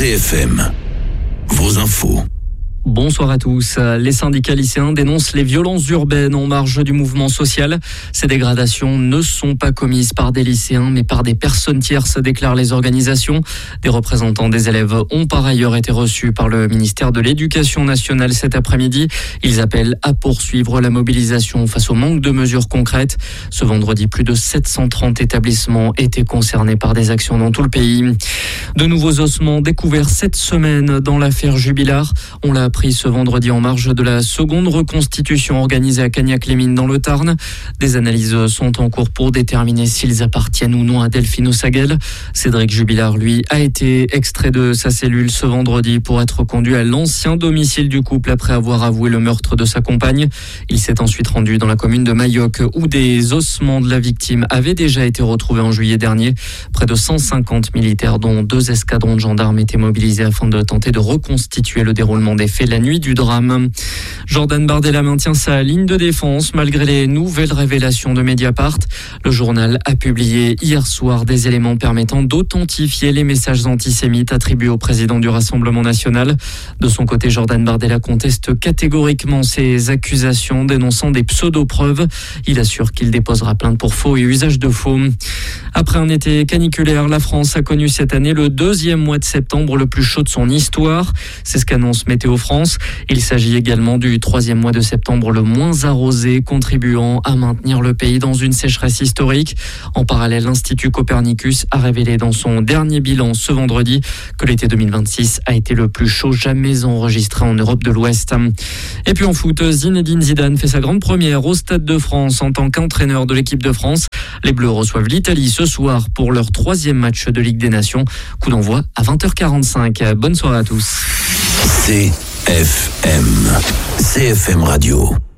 CFM, vos infos. Bonsoir à tous. Les syndicats lycéens dénoncent les violences urbaines en marge du mouvement social. Ces dégradations ne sont pas commises par des lycéens, mais par des personnes tierces, déclarent les organisations. Des représentants des élèves ont par ailleurs été reçus par le ministère de l'Éducation nationale cet après-midi. Ils appellent à poursuivre la mobilisation face au manque de mesures concrètes. Ce vendredi, plus de 730 établissements étaient concernés par des actions dans tout le pays. De nouveaux ossements découverts cette semaine dans l'affaire Jubilard. On l'a appris ce vendredi en marge de la seconde reconstitution organisée à Cagnac-les-Mines dans le Tarn. Des analyses sont en cours pour déterminer s'ils appartiennent ou non à Delphine Ossaguel. Cédric Jubilard, lui, a été extrait de sa cellule ce vendredi pour être conduit à l'ancien domicile du couple après avoir avoué le meurtre de sa compagne. Il s'est ensuite rendu dans la commune de Mayoc où des ossements de la victime avaient déjà été retrouvés en juillet dernier. Près de 150 militaires, dont 2 escadrons de gendarmes, étaient mobilisés afin de tenter de reconstituer le déroulement des faits la nuit du drame. Jordan Bardella maintient sa ligne de défense malgré les nouvelles révélations de Mediapart. Le journal a publié hier soir des éléments permettant d'authentifier les messages antisémites attribués au président du Rassemblement national. De son côté, Jordan Bardella conteste catégoriquement ces accusations, dénonçant des pseudo-preuves. Il assure qu'il déposera plainte pour faux et usage de faux. Après un été caniculaire, la France a connu cette année le 2e mois de septembre le plus chaud de son histoire. C'est ce qu'annonce Météo France. Il s'agit également du 3e mois de septembre le moins arrosé, contribuant à maintenir le pays dans une sécheresse historique. En parallèle, l'Institut Copernicus a révélé dans son dernier bilan ce vendredi que l'été 2026 a été le plus chaud jamais enregistré en Europe de l'Ouest. Et puis en foot, Zinedine Zidane fait sa grande première au Stade de France en tant qu'entraîneur de l'équipe de France. Les Bleus reçoivent l'Italie ce soir pour leur 3e match de Ligue des Nations. Coup d'envoi à 20h45. Bonne soirée à tous. CFM Radio.